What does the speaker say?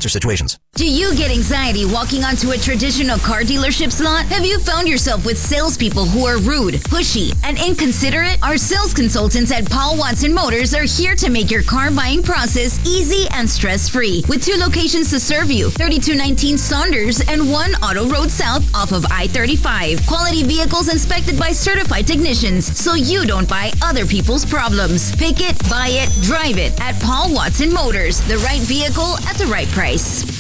or situations. Do you get anxiety walking onto a traditional car dealership's lot? Have you found yourself with salespeople who are rude, pushy, and inconsiderate? Our sales consultants at Paul Watson Motors are here to make your car buying process easy and stress-free. With 2 locations to serve you, 3219 Saunders and 1 Auto Road South off of I-35. Quality vehicles inspected by certified technicians so you don't buy other people's problems. Pick it, buy it, drive it at Paul Watson Motors. The right vehicle at the right price.